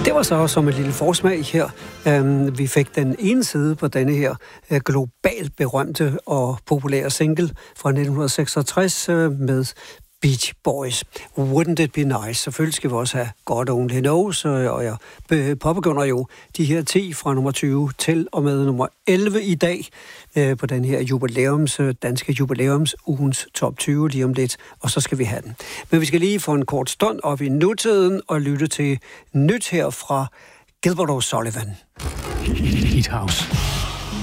Det var så som et lille forsmag her. Vi fik den ene side på denne her globalt berømte og populære single fra 1966 med Beach Boys. Wouldn't it be nice? Selvfølgelig skal vi også have God Only Knows, og jeg påbegynder jo de her 10 fra nummer 20 til og med nummer 11 i dag på den her danske jubilæumsugens top 20 lige om lidt, og så skal vi have den. Men vi skal lige få en kort stund op i nutiden og lytte til nyt her fra Gilbert O'Sullivan. Heat House.